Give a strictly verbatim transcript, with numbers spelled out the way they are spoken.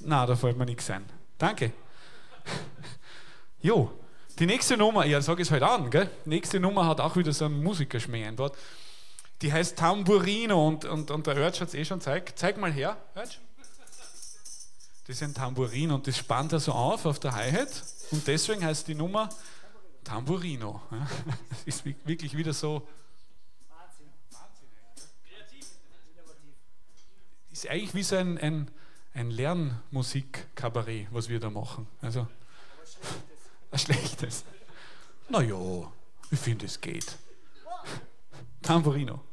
Na, da fällt mir nichts ein. Danke. Jo, die nächste Nummer, ja, sag ich es halt an, gell? Die nächste Nummer hat auch wieder so einen Musikerschmäh einbaut. Die heißt Tamburino und, und, und der Örtsch hat es eh schon gezeigt. Zeig mal her, Örtsch. Das ist ein Tamburin und das spannt er so auf auf der Hi-Hat und deswegen heißt die Nummer Tamburino. Ja, das ist wirklich wieder so. Ist eigentlich wie so ein, ein, ein Lernmusik-Kabarett, was wir da machen. Also, ein schlechtes. Naja, ich finde, es geht. Tamburino.